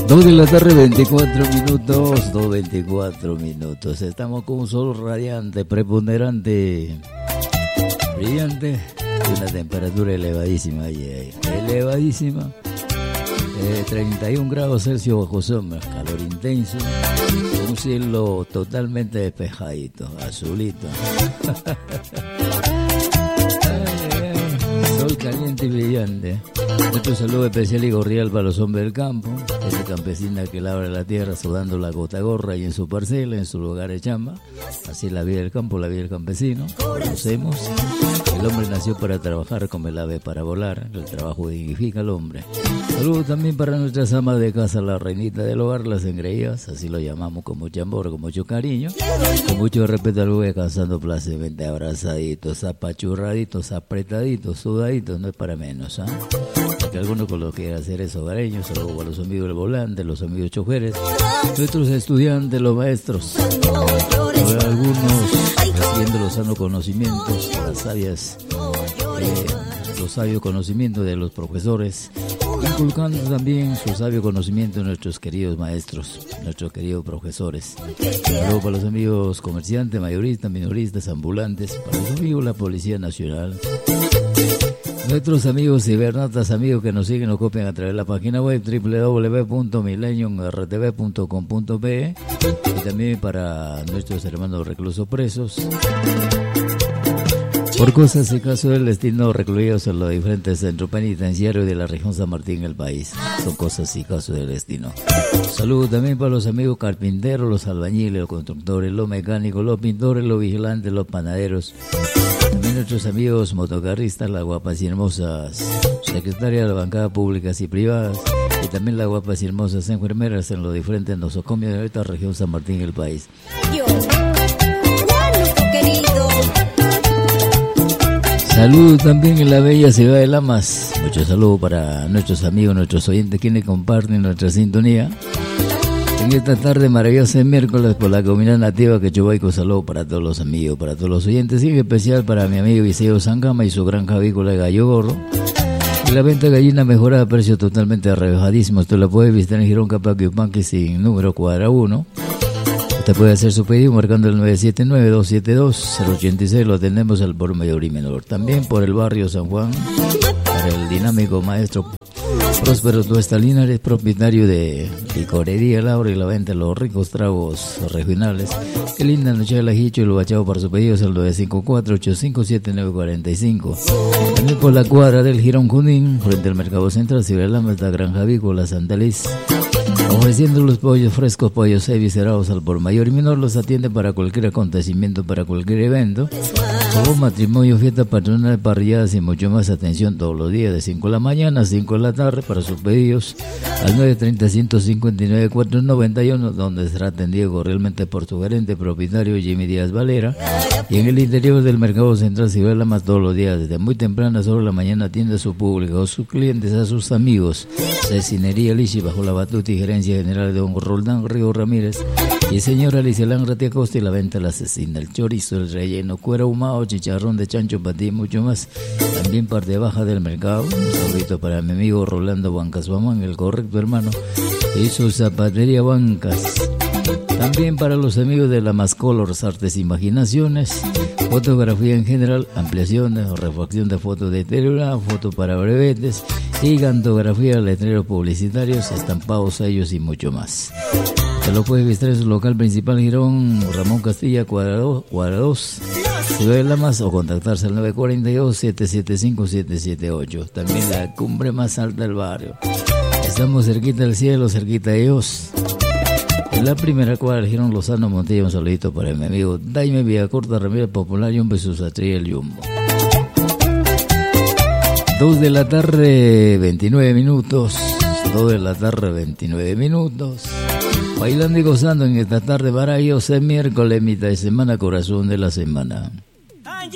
2 de la tarde, 24 minutos, 2:24 minutos. Estamos con un sol radiante, preponderante, brillante, y una temperatura elevadísima, elevadísima. 31 grados Celsius bajo sombra, calor intenso, un cielo totalmente despejadito, azulito. Sol caliente y brillante. Nuestro saludo especial y cordial para los hombres del campo, esa campesina que labra la tierra sudando la gota gorra y en su parcela, en su lugar de chamba. Así es la vida del campo, la vida del campesino. Conocemos. El hombre nació para trabajar como el ave para volar. El trabajo dignifica al hombre. Saludos también para nuestras amas de casa, la reinita del hogar, las engreídas, así lo llamamos con mucho amor, con mucho cariño, con mucho respeto al bebé, cansando plácidamente, abrazaditos, apachurraditos, apretaditos, sudaditos, no es para menos, que algunos con lo que quieren hacer es hogareños. Saludos para los amigos del volante, los amigos choferes, nuestros estudiantes, los maestros, algunos recibiendo los sanos conocimientos, las sabias, los sabios conocimientos de los profesores, inculcando también su sabio conocimiento en nuestros queridos maestros, nuestros queridos profesores. Saludos para los amigos comerciantes, mayoristas, minoristas, ambulantes, para los amigos la Policía Nacional, nuestros amigos cibernatas, amigos que nos siguen o copian a través de la página web www.millenniumrtv.com.pe, y también para nuestros hermanos reclusos presos por cosas y casos del destino, recluidos en los diferentes centros penitenciarios de la región San Martín, el país. Son cosas y casos del destino. Saludos también para los amigos carpinteros, los albañiles, los constructores, los mecánicos, los pintores, los vigilantes, los panaderos. También nuestros amigos motocarristas, las guapas y hermosas secretarias de la bancada públicas y privadas, y también las guapas y hermosas enfermeras en los diferentes nosocomios de esta región San Martín, el país. Saludos también en la bella ciudad de Lamas. Muchos saludos para nuestros amigos, nuestros oyentes, quienes comparten nuestra sintonía en esta tarde maravillosa de miércoles por la comunidad nativa Quechubaico. Saludos para todos los amigos, para todos los oyentes, y en especial para mi amigo Viseo Sangama y su granja avícola de Gallo Gorro. Y la venta de gallina mejorada a precio totalmente rebajadísimo. Usted la puede visitar en Girón Capac Yupanqui sin número cuadra 1. Usted puede hacer su pedido marcando el 979-272-086. Lo atendemos al por mayor y menor. También por el barrio San Juan, para el dinámico maestro Próspero Tuesta Linares, propietario de Licorería Laura y la venta de los ricos tragos regionales. Qué linda noche de ajicho, y lo bachado para sus pedidos al 954-857-945. También por la cuadra del Girón Junín, frente al Mercado Central, Ciberlama, esta granja avícola Santa Liz. Ofreciendo los pollos frescos, pollos eviscerados al por mayor y menor. Los atiende para cualquier acontecimiento, para cualquier evento, como matrimonio, fiesta patronal, parrilladas y mucho más. Atención todos los días de 5 de la mañana a 5 de la tarde para sus pedidos al 930-159-491, donde será atendido cordialmente por su gerente propietario Jimmy Díaz Valera. Y en el interior del Mercado Central Ciberlama, todos los días desde muy temprana sobre la mañana atiende a su público, a sus clientes, a sus amigos. Cecinería Lichi, bajo la batuta y gerencia general de don Roldán Río Ramírez y señora Alicia Langrati Acosta, y la venta de la cecina, el chorizo, el relleno, cuero ahumado, chicharrón de chancho, patí y mucho más. También parte baja del mercado. Un saludito para mi amigo Rolando Bancas Bamán, el correcto hermano, y su zapatería Bancas. También para los amigos de la Mascolors Artes e Imaginaciones, fotografía en general, ampliaciones o refacción de fotos de deteriorada, foto para brevetes, gigantografía, letreros publicitarios, estampados, sellos y mucho más. Se lo puede visitar en su local principal, Girón Ramón Castilla, cuadra 2, Ciudad de Lamas, o contactarse al 942-775-778. También la cumbre más alta del barrio. Estamos cerquita del cielo, cerquita de Dios. En la primera cuadra del Girón Lozano Montilla. Un saludito para mi amigo Daime Villacorta Ramírez Popular y un beso a el Jumbo. 2 de la tarde, 29 minutos. 2 de la tarde, 29 minutos. Bailando y gozando en esta tarde maravillosa, miércoles, mitad de semana, corazón de la semana.